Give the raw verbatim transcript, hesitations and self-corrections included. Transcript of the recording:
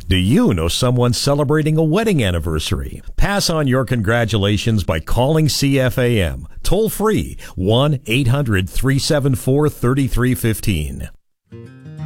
Do you know someone celebrating a wedding anniversary? Pass on your congratulations by calling C F A M, toll free, one eight hundred three seven four three three one five.